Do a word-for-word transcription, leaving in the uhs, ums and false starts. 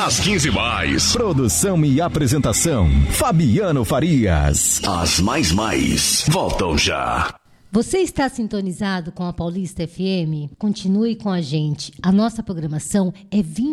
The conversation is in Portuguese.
As quinze mais. Produção e apresentação, Fabiano Farias. As mais mais voltam já. Você está sintonizado com a Paulista F M? Continue com a gente. A nossa programação é vinte